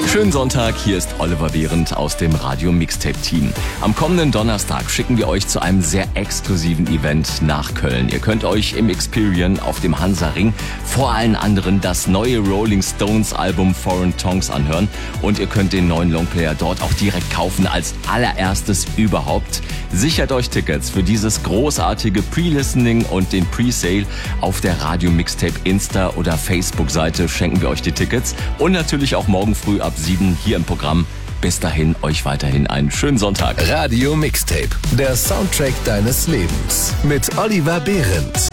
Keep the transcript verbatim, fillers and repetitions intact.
Schönen Sonntag, hier ist Oliver Behrendt aus dem Radio Mixtape Team. Am kommenden Donnerstag schicken wir euch zu einem sehr exklusiven Event nach Köln. Ihr könnt euch im Experian auf dem Hansa-Ring vor allen anderen das neue Rolling Stones Album Foreign Tongues anhören und ihr könnt den neuen Longplayer dort auch direkt kaufen als allererstes überhaupt. Sichert euch Tickets für dieses großartige Pre-Listening und den Pre-Sale auf der Radio Mixtape Insta- oder Facebook-Seite schenken wir euch die Tickets und natürlich auch morgen früh ab sieben hier im Programm. Bis dahin, euch weiterhin einen schönen Sonntag. Radio Mixtape, der Soundtrack deines Lebens mit Oliver Behrendt.